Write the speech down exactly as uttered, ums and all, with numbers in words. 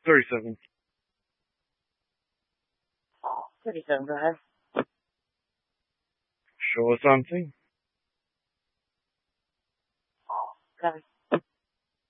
thirty-seven. thirty-seven, go ahead. Show us something. Copy.